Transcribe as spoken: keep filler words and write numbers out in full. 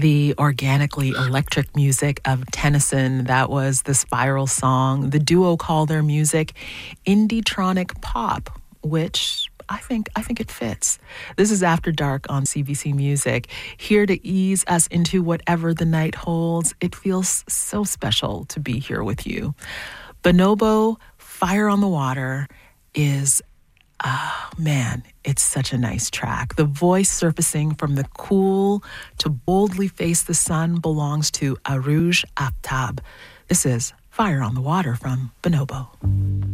The organically electric music of Tennyson, that was the Spiral song. The duo call their music indie-tronic pop, which I think I think it fits. This is After Dark on C B C Music, here to ease us into whatever the night holds. It feels so special to be here with you. Bonobo, Fire on the Water, is Ah, oh, man, it's such a nice track. The voice surfacing from the cool to boldly face the sun belongs to Arooj Aftab. This is Fire on the Water from Bonobo.